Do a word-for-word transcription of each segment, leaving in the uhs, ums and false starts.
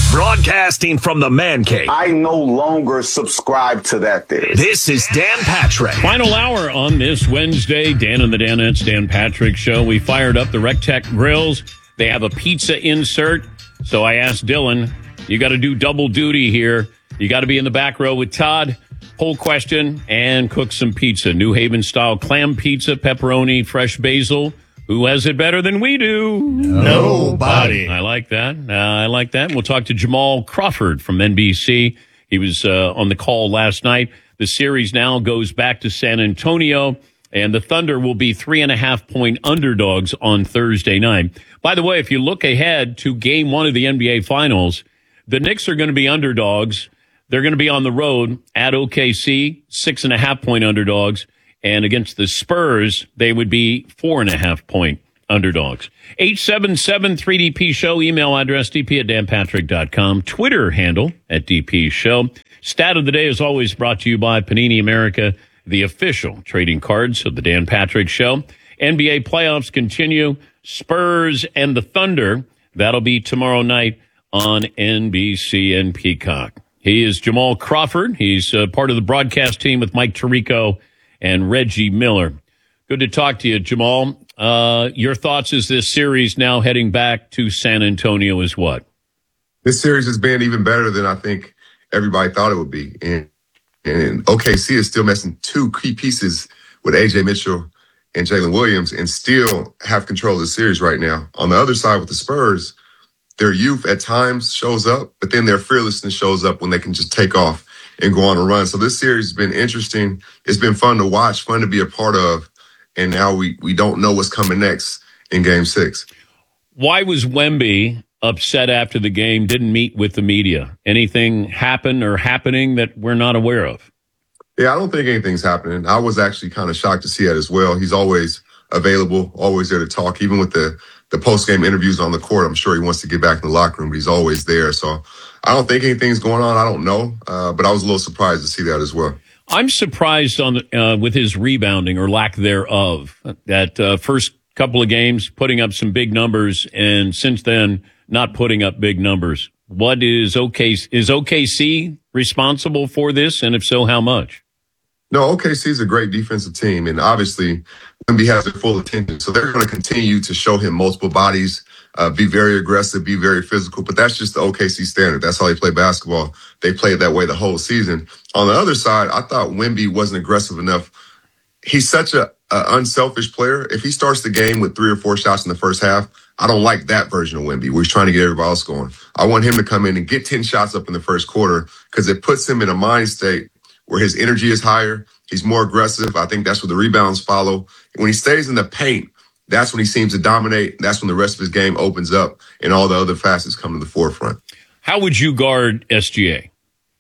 Broadcasting from the man cave. I no longer subscribe to that theory. This is Dan Patrick. Final hour on this Wednesday. Dan and the Danettes, Dan Patrick Show. We fired up the Rectech grills. They have a pizza insert. So I asked Dylan, you got to do double duty here. You got to be in the back row with Todd. Poll question and cook some pizza. New Haven style clam pizza, pepperoni, fresh basil. Who has it better than we do? Nobody. I like that. Uh, I like that. We'll talk to Jamal Crawford from N B C. He was uh, on the call last night. The series now goes back to San Antonio, and the Thunder will be three and a half point underdogs on Thursday night. By the way, if you look ahead to game one of the N B A Finals, the Knicks are going to be underdogs. They're going to be on the road at O K C, six and a half point underdogs. And against the Spurs, they would be four and a half point underdogs. eight seven seven three D P Show, email address D P at dan patrick dot com, Twitter handle at D P Show. Stat of the day is always brought to you by Panini America, the official trading cards of the Dan Patrick Show. N B A playoffs continue. Spurs and the Thunder. That'll be tomorrow night on N B C and Peacock. He is Jamal Crawford. He's uh, part of the broadcast team with Mike Tirico and Reggie Miller. Good to talk to you, Jamal. Uh, your thoughts as this series now heading back to San Antonio is what? This series has been even better than I think everybody thought it would be. And, and O K C is still missing two key pieces with A J Mitchell and Jalen Williams and still have control of the series right now. On the other side with the Spurs, their youth at times shows up, but then their fearlessness shows up when they can just take off and go on a run. So this series has been interesting. It's been fun to watch, fun to be a part of. And now we, we don't know what's coming next in game six. Why was Wemby upset after the game, didn't meet with the media? Anything happen or happening that we're not aware of? Yeah, I don't think anything's happening. I was actually kind of shocked to see that as well. He's always available, always there to talk. Even with the, the post-game interviews on the court, I'm sure he wants to get back in the locker room, but he's always there. So I don't think anything's going on. I don't know. Uh, but I was a little surprised to see that as well. I'm surprised on uh, with his rebounding or lack thereof. That uh, first couple of games, putting up some big numbers, and since then, not putting up big numbers. What is O K C? Is O K C responsible for this? And if so, how much? No, O K C is a great defensive team, and obviously Wemby has their full attention. So they're going to continue to show him multiple bodies, uh, be very aggressive, be very physical. But that's just the O K C standard. That's how they play basketball. They played that way the whole season. On the other side, I thought Wemby wasn't aggressive enough. He's such a, a unselfish player. If he starts the game with three or four shots in the first half, I don't like that version of Wemby where he's trying to get everybody else going. I want him to come in and get ten shots up in the first quarter because it puts him in a mind state where his energy is higher. He's more aggressive. I think that's where the rebounds follow. When he stays in the paint, that's when he seems to dominate. That's when the rest of his game opens up and all the other facets come to the forefront. How would you guard S G A?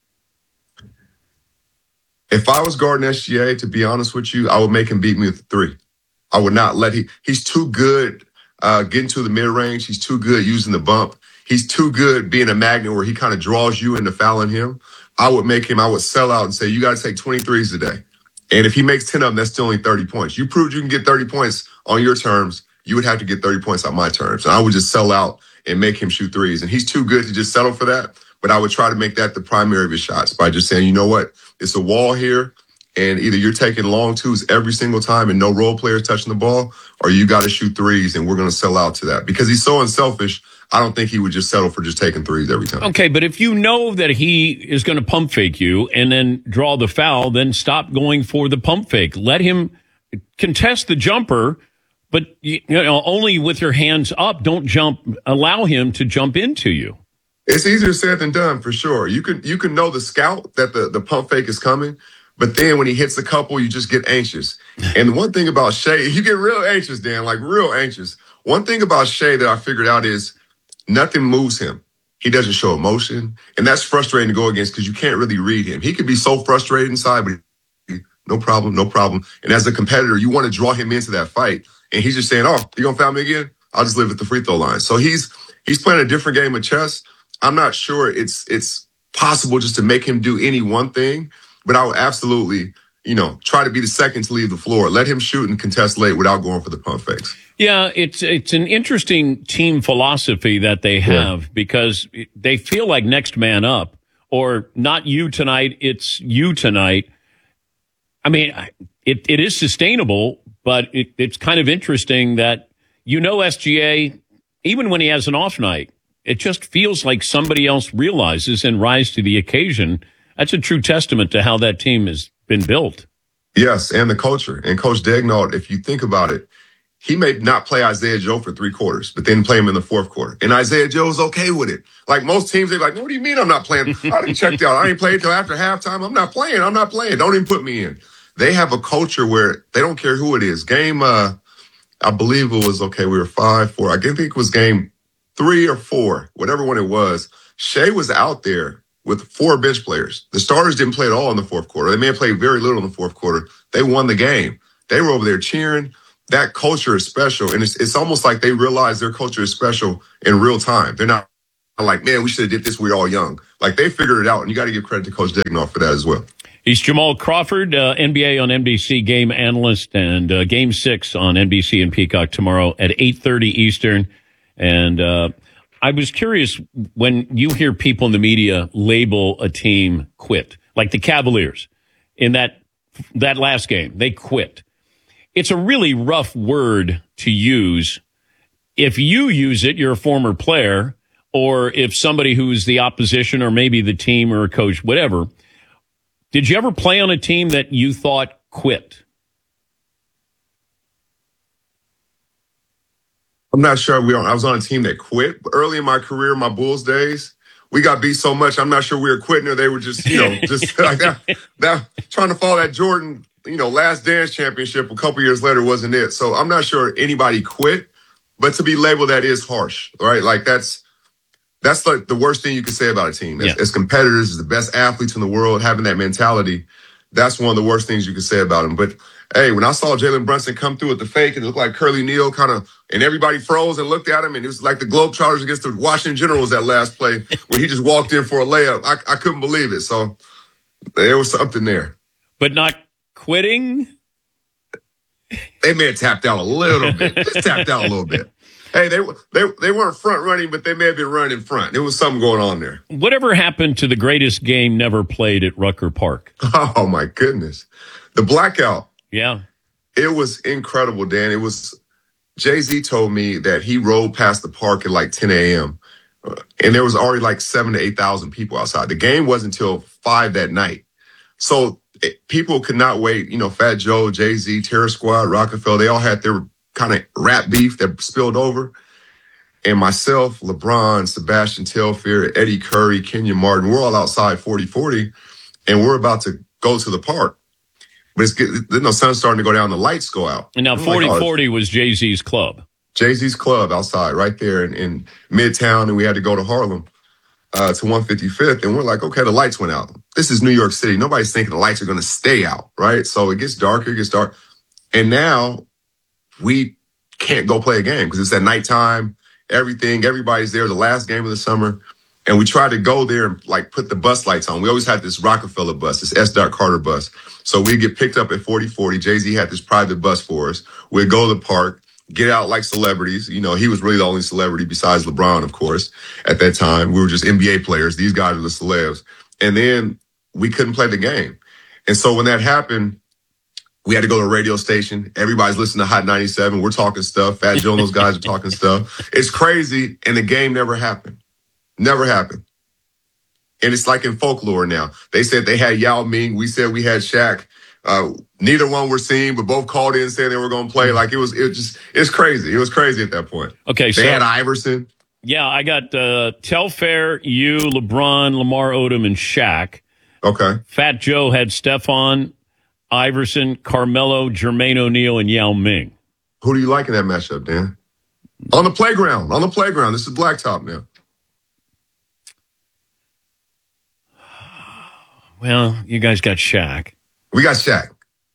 If I was guarding S G A, to be honest with you, I would make him beat me with the three. I would not let he. He's too good uh, getting to the mid-range. He's too good using the bump. He's too good being a magnet where he kind of draws you into fouling him. I would make him, I would sell out and say, you got to take twenty-threes today. And if he makes ten of them, that's still only thirty points. You proved you can get thirty points on your terms. You would have to get thirty points on my terms. And I would just sell out and make him shoot threes. And he's too good to just settle for that. But I would try to make that the primary of his shots by just saying, you know what? It's a wall here. And either you're taking long twos every single time and no role players touching the ball, or you got to shoot threes and we're going to sell out to that. Because he's so unselfish, I don't think he would just settle for just taking threes every time. Okay, but if you know that he is going to pump fake you and then draw the foul, then stop going for the pump fake. Let him contest the jumper, but you know, only with your hands up. Don't jump. Allow him to jump into you. It's easier said than done, for sure. You can you can know the scout that the, the pump fake is coming, but then when he hits a couple, you just get anxious. And one thing about Shai, you get real anxious, Dan, like real anxious. One thing about Shai that I figured out is nothing moves him. He doesn't show emotion, and that's frustrating to go against because you can't really read him. He could be so frustrated inside, but he, no problem, no problem. And as a competitor, you want to draw him into that fight, and he's just saying, oh, you going to foul me again? I'll just live at the free throw line. So he's he's playing a different game of chess. I'm not sure it's it's possible just to make him do any one thing, but I would absolutely, you know, try to be the second to leave the floor. Let him shoot and contest late without going for the pump fakes. Yeah, it's it's an interesting team philosophy that they have yeah. because they feel like next man up, or not you tonight, it's you tonight. I mean, it, it is sustainable, but it, it's kind of interesting that, you know, S G A, even when he has an off night, it just feels like somebody else realizes and rise to the occasion. That's a true testament to how that team has been built. Yes, and the culture. And Coach Daigneault, if you think about it, he may not play Isaiah Joe for three quarters, but then play him in the fourth quarter. And Isaiah Joe's okay with it. Like most teams, they're like, what do you mean I'm not playing? I didn't check out. I ain't played till after halftime. I'm not playing. I'm not playing. Don't even put me in. They have a culture where they don't care who it is. Game, uh, I believe it was, okay, we were five, four. I think it was game three or four, whatever one it was. Shea was out there with four bench players. The starters didn't play at all in the fourth quarter. They may have played very little in the fourth quarter. They won the game. They were over there cheering. That culture is special, and it's it's almost like they realize their culture is special in real time. They're not like, man, we should have did this when we were all young. Like, they figured it out, and you got to give credit to Coach Daigneault for that as well. He's Jamal Crawford, uh, N B A on N B C game analyst, and uh, Game Six on N B C and Peacock tomorrow at eight thirty Eastern. And uh, I was curious, when you hear people in the media label a team quit, like the Cavaliers in that that last game, they quit. It's a really rough word to use. If you use it, you're a former player, or if somebody who's the opposition or maybe the team or a coach, whatever. Did you ever play on a team that you thought quit? I'm not sure. We. I was on a team that quit early in my career, my Bulls days. We got beat so much, I'm not sure we were quitting, or they were just, you know, just like that, that, trying to follow that Jordan, you know, last dance championship a couple years later wasn't it. So I'm not sure anybody quit, but to be labeled that is harsh, right? Like that's, that's like the worst thing you can say about a team. As, yeah. as competitors, as the best athletes in the world, having that mentality, that's one of the worst things you can say about them. But hey, when I saw Jalen Brunson come through with the fake and it looked like Curly Neal kind of, and everybody froze and looked at him, and it was like the Globetrotters against the Washington Generals that last play when he just walked in for a layup. I, I couldn't believe it. So there was something there. But not quitting? They may have tapped out a little bit. Just tapped out a little bit. Hey, they they they weren't front running, but they may have been running in front. There was something going on there. Whatever happened to the greatest game never played at Rucker Park? Oh, my goodness. The blackout. Yeah. It was incredible, Dan. It was, Jay-Z told me that he rode past the park at like ten a.m. Uh, and there was already like seven to eight thousand people outside. The game wasn't until five that night. So it, people could not wait. You know, Fat Joe, Jay-Z, Terror Squad, Rockefeller, they all had their kind of rap beef that spilled over. And myself, LeBron, Sebastian Telfair, Eddie Curry, Kenyon Martin, we're all outside forty forty, and we're about to go to the park. But it's good. Then the sun's starting to go down, the lights go out. And now forty forty like, oh, was Jay-Z's club. Jay-Z's club outside right there in, in Midtown, and we had to go to Harlem uh, to one fifty-fifth. And we're like, okay, the lights went out. This is New York City. Nobody's thinking the lights are going to stay out, right? So it gets darker, it gets dark. And now we can't go play a game because it's at nighttime, everything, everybody's there, the last game of the summer. And we tried to go there and like put the bus lights on. We always had this Rockefeller bus, this S. Carter bus. So we get picked up at forty forty. Jay-Z had this private bus for us. We'd go to the park, get out like celebrities. You know, he was really the only celebrity besides LeBron, of course, at that time. We were just N B A players. These guys are the celebs. And then we couldn't play the game. And so when that happened, we had to go to a radio station. Everybody's listening to Hot ninety-seven. We're talking stuff. Fat Joe and those guys are talking stuff. It's crazy. And the game never happened. Never happened. And it's like in folklore now. They said they had Yao Ming. We said we had Shaq. Uh, neither one were seen, but both called in saying they were going to play. Like it was, it was just, it's crazy. It was crazy at that point. Okay. They so, had Iverson. Yeah. I got uh, Telfair, you, LeBron, Lamar Odom, and Shaq. Okay. Fat Joe had Stephon, Iverson, Carmelo, Jermaine O'Neal, and Yao Ming. Who do you like in that matchup, Dan? On the playground. On the playground. This is blacktop now. Well, you guys got Shaq. We got Shaq.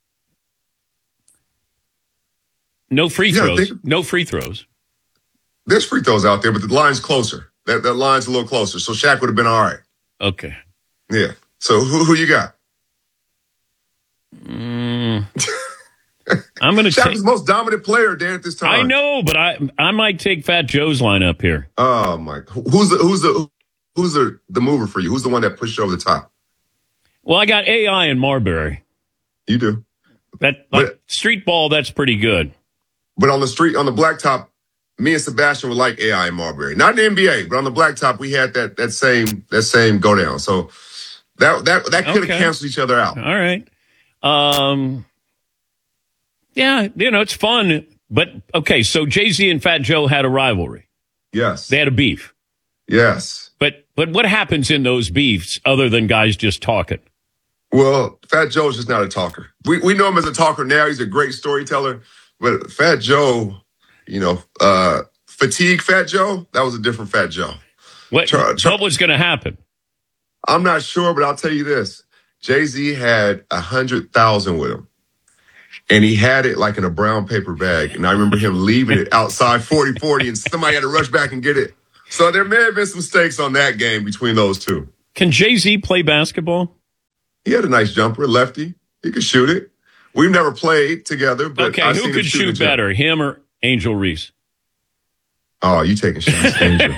No free Yeah, throws. think- no free throws. There's free throws out there, but the line's closer. That that line's a little closer. So Shaq would have been all right. Okay. Yeah. So who who you got? Mm. I'm going to Shaq take. was the most dominant player, Dan, at this time. I know, but I I might take Fat Joe's lineup here. Oh my! Who's the who's the who's the the mover for you? Who's the one that pushed you over the top? Well, I got A I and Marbury. You do. That like, but, street ball, that's pretty good. But on the street, on the blacktop, me and Sebastian were like A I and Marbury. Not in the N B A, but on the blacktop, we had that that same that same go down. So that that that could have Okay. canceled each other out. All right. Um. Yeah, you know it's fun, but okay. So Jay-Z and Fat Joe had a rivalry. Yes. They had a beef. Yes. But but what happens in those beefs other than guys just talking? Well, Fat Joe's just not a talker. We we know him as a talker now. He's a great storyteller. But Fat Joe, you know, uh, fatigue Fat Joe, that was a different Fat Joe. What, Char- Char- what was going to happen? I'm not sure, but I'll tell you this. Jay-Z had a hundred thousand with him. And he had it like in a brown paper bag. And I remember him leaving it outside forty forty and somebody had to rush back and get it. So there may have been some stakes on that game between those two. Can Jay-Z play basketball? He had a nice jumper, lefty. He could shoot it. We've never played together, but Okay, I've who seen him could shoot shoot a jumper. better, him or Angel Reese? Oh, you taking shots, Angel.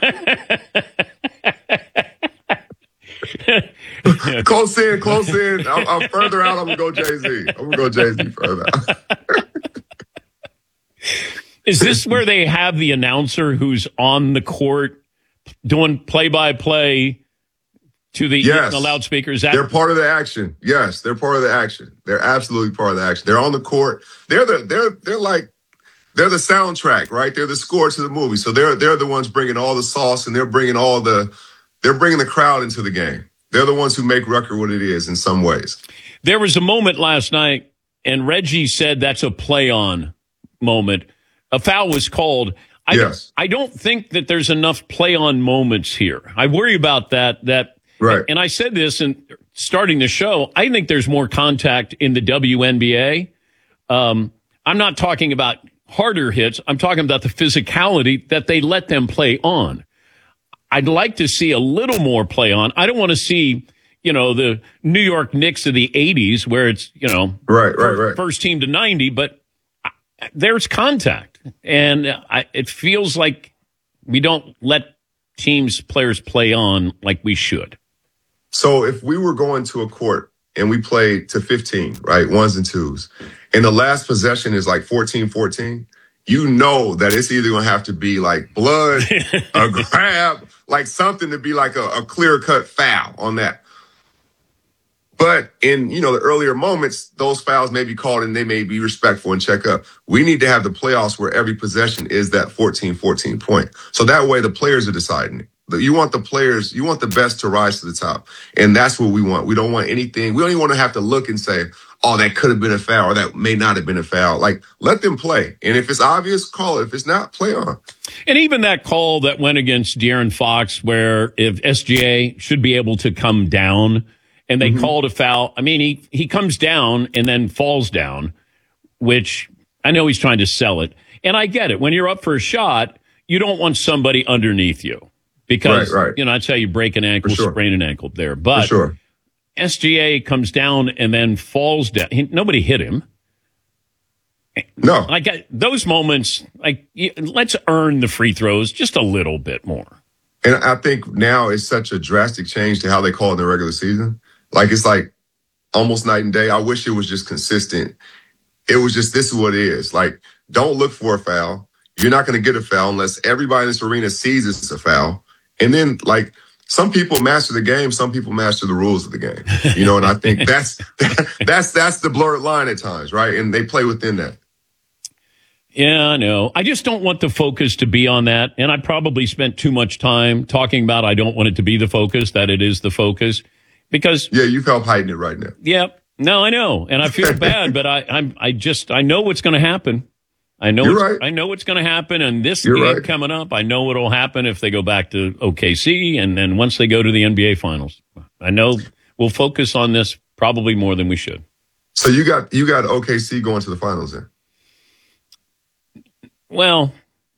Close in, close in. I'm, I'm further out. I'm gonna go Jay Z. I'm gonna go Jay Z further out. Is this where they have the announcer who's on the court doing play-by-play to the, Yes. the loudspeaker? Is that They're part of the action. Yes, they're part of the action. They're absolutely part of the action. They're on the court. They're the they're they're like they're the soundtrack, right? They're the score to the movie. So they're they're the ones bringing all the sauce and they're bringing all the they're bringing the crowd into the game. They're the ones who make Rucker what it is in some ways. There was a moment last night, and Reggie said that's a play-on moment. A foul was called. I, Yes. I don't think that there's enough play-on moments here. I worry about that. That Right. And I said this in starting the show. I think there's more contact in the W N B A. Um, I'm not talking about harder hits. I'm talking about the physicality that they let them play on. I'd like to see a little more play on. I don't want to see, you know, the New York Knicks of the eighties where it's, you know, Right, right, right. first team to ninety, but there's contact. And I, it feels like we don't let teams, players play on like we should. So if we were going to a court and we played to fifteen, right, ones and twos, and the last possession is like fourteen fourteen, you know that it's either going to have to be like blood, a grab, like something to be like a, a clear-cut foul on that. But in, you know, the earlier moments, those fouls may be called and they may be respectful and check up. We need to have the playoffs where every possession is that fourteen fourteen point. So that way the players are deciding it. You want the players, you want the best to rise to the top. And that's what we want. We don't want anything. We don't even want to have to look and say, oh, that could have been a foul or that may not have been a foul. Like, let them play. And if it's obvious, call it. If it's not, play on. And even that call that went against De'Aaron Fox, where if S G A should be able to come down and they mm-hmm. called a foul. I mean, he, he comes down and then falls down, which I know he's trying to sell it. And I get it. When you're up for a shot, you don't want somebody underneath you. Because, right, right. you know, that's how you break an ankle, sure. sprain an ankle there. But For sure. S G A comes down and then falls down. He, nobody hit him. No. Like those moments, like you, let's earn the free throws just a little bit more. And I think now it's such a drastic change to how they call it in the regular season. Like, it's like almost night and day. I wish it was just consistent. It was just, this is what it is. Like, don't look for a foul. You're not going to get a foul unless everybody in this arena sees it's a foul. And then, like, some people master the game, some people master the rules of the game. You know, and I think that's that's that's the blurred line at times, right? And they play within that. Yeah, I know. I just don't want the focus to be on that. And I probably spent too much time talking about I don't want it to be the focus, that it is the focus. Because yeah, you've helped hiding it right now. Yeah, no, I know. And I feel bad, but I I'm I just I know what's going to happen. I know You're it's, right. I know what's going to happen, and this You're game right. coming up, I know what'll happen if they go back to O K C, and then once they go to the N B A Finals. I know we'll focus on this probably more than we should. So you got you got O K C going to the finals then? Well,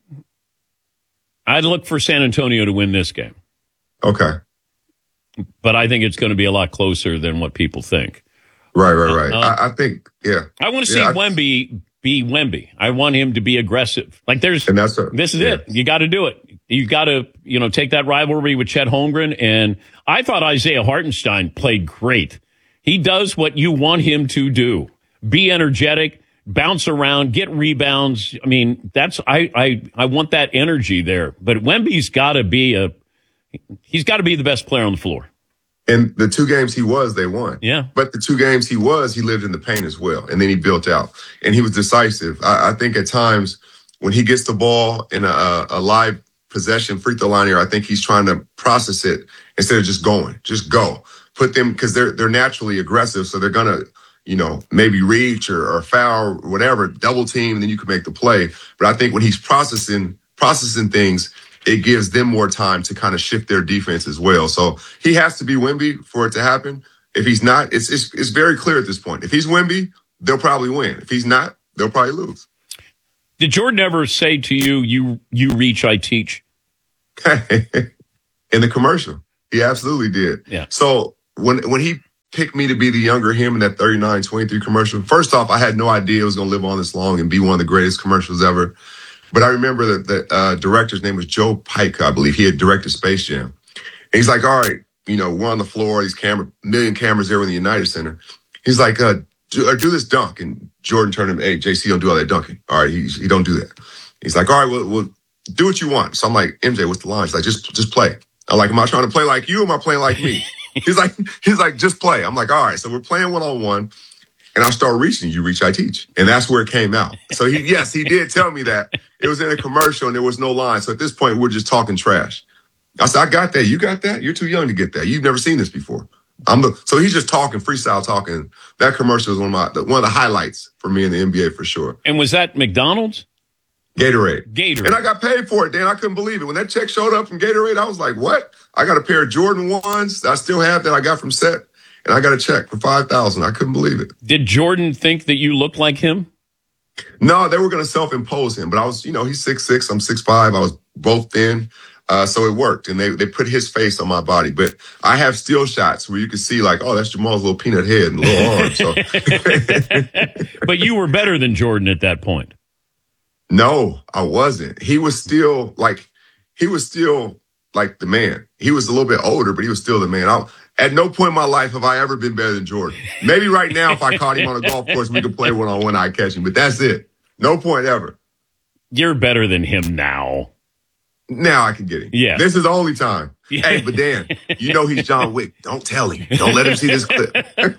I'd look for San Antonio to win this game, Okay. but I think it's going to be a lot closer than what people think. Right, right, right. Uh, I, I think, yeah. I want to see yeah, I, Wemby be Wemby. I want him to be aggressive. Like there's, and that's a, this is yeah. it. You got to do it. You got to, you know, take that rivalry with Chet Holmgren. And I thought Isaiah Hartenstein played great. He does what you want him to do. Be energetic, bounce around, get rebounds. I mean, that's, I, I, I want that energy there. But Wemby's got to be a, he's got to be the best player on the floor. And the two games he was, they won. Yeah. But the two games he was, he lived in the paint as well. And then he built out. And he was decisive. I, I think at times when he gets the ball in a, a live possession free throw line here, I think he's trying to process it instead of just going. Just go. Put them, because they're they're naturally aggressive. So they're going to, you know, maybe reach or, or foul or whatever, double team, and then you can make the play. But I think when he's processing processing things, it gives them more time to kind of shift their defense as well. So he has to be Wemby for it to happen. If he's not, it's, it's it's very clear at this point. If he's Wemby, they'll probably win. If he's not, they'll probably lose. Did Jordan ever say to you, you you reach, I teach? In the commercial, he absolutely did. Yeah. So when when he picked me to be the younger him in that thirty-nine twenty-three commercial, first off, I had no idea it was going to live on this long and be one of the greatest commercials ever. But I remember that the uh, director's name was Joe Pike, I believe. He had directed Space Jam. And he's like, all right, you know, we're on the floor, these camera, million cameras there in the United Center. He's like, uh, do, uh, do this dunk. And Jordan turned him, hey, J C, don't do all that dunking. All right, he, he don't do that. He's like, all right, well, well, do what you want. So I'm like, M J, what's the line? He's like, just just play. I'm like, am I trying to play like you or am I playing like me? he's like, he's like, just play. I'm like, all right, so we're playing one-on-one. And I start reaching, you reach, I teach. And that's where it came out. So he, yes, he did tell me that. It was in a commercial and there was no line. So at this point, we're just talking trash. I said, I got that. You got that? You're too young to get that. You've never seen this before. I'm the, so he's just talking, freestyle talking. That commercial is one of my, one of the highlights for me in the N B A for sure. And was that McDonald's? Gatorade. Gatorade. And I got paid for it, Dan. I couldn't believe it. When that check showed up from Gatorade, I was like, what? I got a pair of Jordan ones that I still have that I got from Set. And I got a check for five thousand dollars. I couldn't believe it. Did Jordan think that you looked like him? No, they were going to self-impose him. But I was, you know, he's six six, I'm six five. I was both thin. Uh, so it worked. And they, they put his face on my body. But I have still shots where you can see like, oh, that's Jamal's little peanut head and little arm. So. But you were better than Jordan at that point. No, I wasn't. He was still like, he was still like the man. He was a little bit older, but he was still the man. I, at no point in my life have I ever been better than Jordan. Maybe right now, if I caught him on a golf course, we could play one-on-one, I'd catch him. But that's it. No point ever. You're better than him now. Now I can get him. Yeah. This is the only time. Hey, but Dan, you know he's John Wick. Don't tell him. Don't let him see this clip.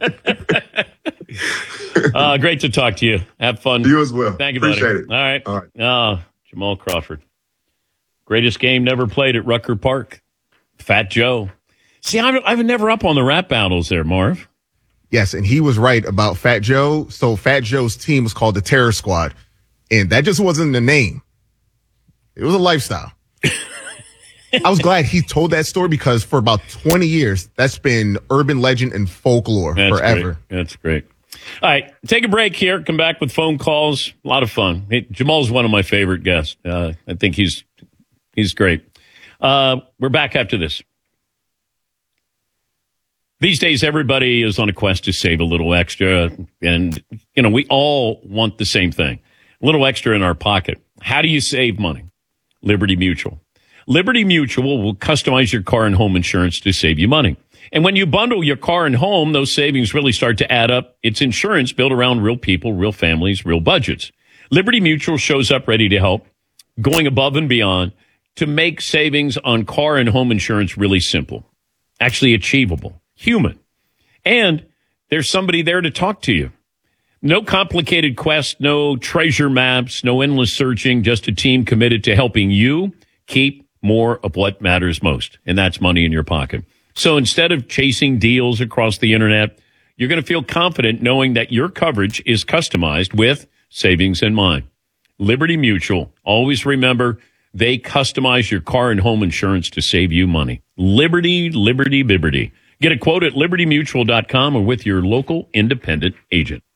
uh, great to talk to you. Have fun. You as well. Thank you, Appreciate buddy. it. All right. All right. Uh, Jamal Crawford. Greatest game never played at Rucker Park. Fat Joe. See, I'm, I'm never up on the rap battles there, Marv. Yes, and he was right about Fat Joe. So Fat Joe's team was called the Terror Squad. And that just wasn't the name. It was a lifestyle. I was glad he told that story because for about twenty years, that's been urban legend and folklore That's forever. Great. That's great. All right, take a break here. Come back with phone calls. A lot of fun. Hey, Jamal's one of my favorite guests. Uh, I think he's he's great. Uh, we're back after this. These days, everybody is on a quest to save a little extra. And, you know, we all want the same thing. A little extra in our pocket. How do you save money? Liberty Mutual. Liberty Mutual will customize your car and home insurance to save you money. And when you bundle your car and home, those savings really start to add up. It's insurance built around real people, real families, real budgets. Liberty Mutual shows up ready to help, going above and beyond to make savings on car and home insurance really simple, actually achievable, human. And there's somebody there to talk to you. No complicated quest, no treasure maps, no endless searching, just a team committed to helping you keep more of what matters most, and that's money in your pocket. So instead of chasing deals across the internet, you're going to feel confident knowing that your coverage is customized with savings in mind. Liberty Mutual, always remember, they customize your car and home insurance to save you money. Liberty, Liberty, Liberty. Get a quote at liberty mutual dot com or with your local independent agent.